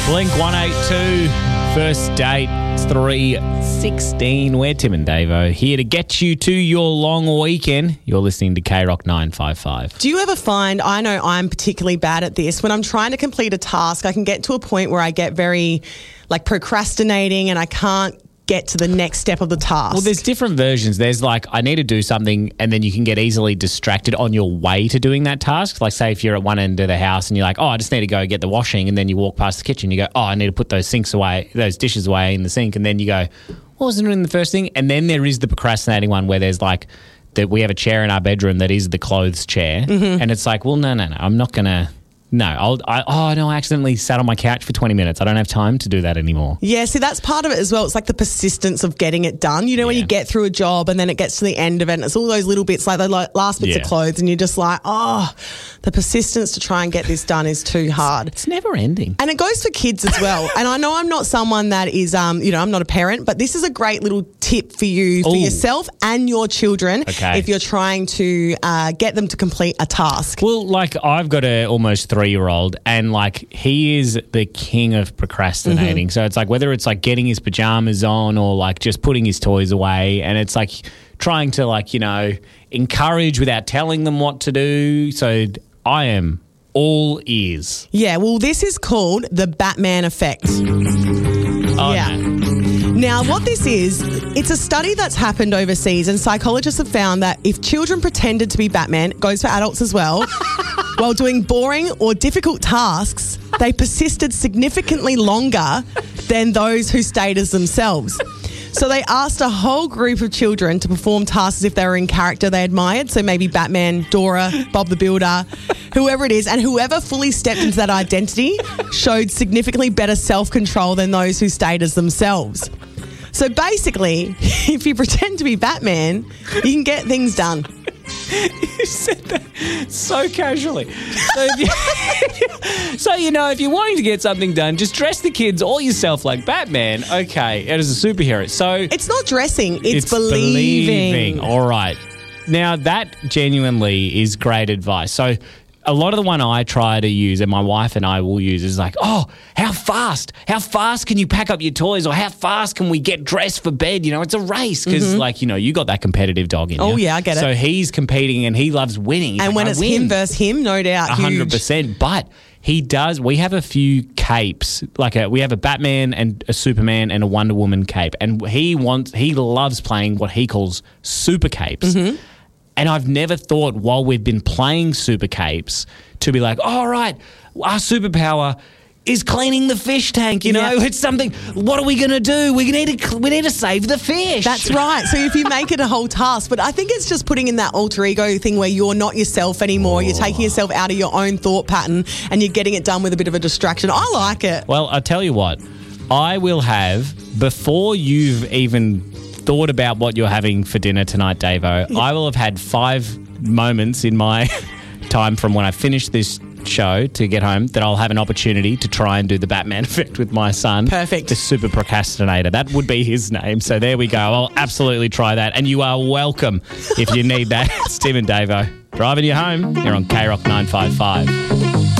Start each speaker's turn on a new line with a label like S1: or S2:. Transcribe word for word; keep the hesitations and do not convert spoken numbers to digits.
S1: Blink one eighty-two, first date, three sixteen. We're Tim and Davo, here to get you to your long weekend. You're listening to K Rock nine five five.
S2: Do you ever find, I know I'm particularly bad at this, when I'm trying to complete a task, I can get to a point where I get very like procrastinating and I can't get to the next step of the task.
S1: Well, there's different versions. There's like, I need to do something, and then you can get easily distracted on your way to doing that task. Like, say if you're at one end of the house and you're like, oh, I just need to go get the washing, and then you walk past the kitchen, you go, oh, I need to put those sinks away, those dishes away in the sink, and then you go, what wasn't in the first thing? And then there is the procrastinating one where there's like, that we have a chair in our bedroom that is the clothes chair, mm-hmm. and it's like, well, no, no, no, I'm not going to. No, I'll, I, oh, no, I accidentally sat on my couch for twenty minutes. I don't have time to do that anymore.
S2: Yeah, see, that's part of it as well. It's like the persistence of getting it done. You know, when
S1: Yeah.
S2: you get through a job and then it gets to the end of it and it's all those little bits, like the like, last bits
S1: Yeah.
S2: of clothes, and you're just like, oh, the persistence to try and get this done is too hard.
S1: It's never ending.
S2: And it goes for kids as well. And I know I'm not someone that is, um, you know, I'm not a parent, but this is a great little tip for you, for
S1: Ooh.
S2: yourself and your children,
S1: Okay.
S2: if you're trying to uh, get them to complete a task.
S1: Well, like I've got a almost three-year-old, and like he is the king of procrastinating. Mm-hmm. So it's like whether it's like getting his pajamas on or like just putting his toys away, and it's like trying to like, you know, encourage without telling them what to do. So I am all ears.
S2: Yeah, well, this is called the Batman effect.
S1: Oh,
S2: yeah.
S1: no.
S2: Now, what this is, it's a study that's happened overseas, and psychologists have found that if children pretended to be Batman, it goes for adults as well, while doing boring or difficult tasks, they persisted significantly longer than those who stayed as themselves. So they asked a whole group of children to perform tasks as if they were in character they admired. So maybe Batman, Dora, Bob the Builder, whoever it is. And whoever fully stepped into that identity showed significantly better self-control than those who stayed as themselves. So basically, if you pretend to be Batman, you can get things done.
S1: You said that so casually. So, if you, so, you know, if you're wanting to get something done, just dress the kids or yourself like Batman. Okay, it is a superhero. So
S2: It's not dressing, it's,
S1: it's
S2: believing.
S1: believing. All right. Now, that genuinely is great advice. So a lot of the one I try to use, and my wife and I will use, is like, oh, how fast? How fast can you pack up your toys, or how fast can we get dressed for bed? You know, it's a race because, mm-hmm. like, you know, you got that competitive dog in you.
S2: Oh, yeah, I get it.
S1: So he's competing and he loves winning. He's
S2: And
S1: like,
S2: when
S1: I
S2: it's
S1: win.
S2: him versus him, no doubt,
S1: one hundred percent.
S2: huge.
S1: But he does, we have a few capes, like a, we have a Batman and a Superman and a Wonder Woman cape. And he wants, he loves playing what he calls super capes.
S2: Mm-hmm.
S1: And I've never thought while we've been playing super capes to be like, all right, our superpower is cleaning the fish tank, you know?
S2: Yeah.
S1: It's something, what are we going to do? We need to we need to save the fish.
S2: That's right. So if you make it a whole task, but I think it's just putting in that alter ego thing where you're not yourself anymore. You're taking yourself out of your own thought pattern and you're getting it done with a bit of a distraction. I like it.
S1: Well, I'll tell you what, I will have, before you've even thought about what you're having for dinner tonight, Davo, I will have had five moments in my time from when I finish this show to get home that I'll have an opportunity to try and do the Batman effect with my son.
S2: Perfect.
S1: The super procrastinator. That would be his name. So there we go. I'll absolutely try that. And you are welcome if you need that. It's Tim and Davo driving you home here on K Rock nine five five.